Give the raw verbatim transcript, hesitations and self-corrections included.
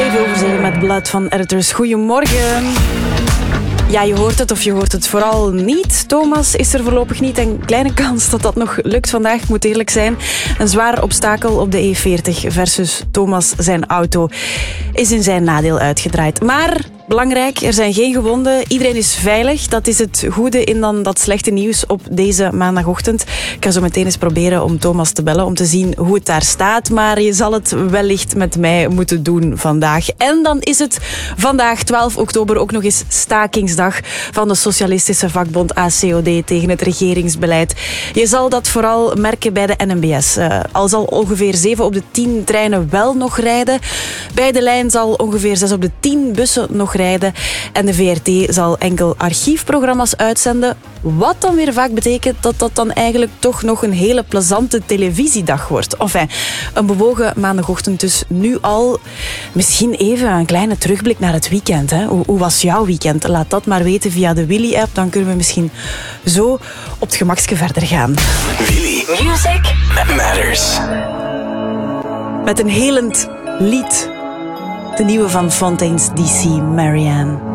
zeven over zeven met Blood van Editors. Goedemorgen. Ja, je hoort het of je hoort het vooral niet. Thomas is er voorlopig niet. Een kleine kans dat dat nog lukt vandaag, moet eerlijk zijn. Een zwaar obstakel op de E veertig versus Thomas zijn auto is in zijn nadeel uitgedraaid. Maar belangrijk, er zijn geen gewonden. Iedereen is veilig. Dat is het goede in dan dat slechte nieuws op deze maandagochtend. Ik ga zo meteen eens proberen om Thomas te bellen om te zien hoe het daar staat. Maar je zal het wellicht met mij moeten doen vandaag. En dan is het vandaag, twaalf oktober, ook nog eens stakingsdag van de socialistische vakbond A C O D tegen het regeringsbeleid. Je zal dat vooral merken bij de N M B S. Uh, al zal ongeveer zeven op de tien treinen wel nog rijden. Bij de lijn zal ongeveer zes op de tien bussen nog rijden. En de V R T zal enkel archiefprogramma's uitzenden. Wat dan weer vaak betekent dat dat dan eigenlijk toch nog een hele plezante televisiedag wordt. Enfin, een bewogen maandagochtend dus nu al. Misschien even een kleine terugblik naar het weekend. Hè. Hoe, hoe was jouw weekend? Laat dat maar weten via de Willy-app. Dan kunnen we misschien zo op het gemakske verder gaan. Willy. Music Matters. Met een helend lied. De nieuwe van Fontaine's D C, Marianne.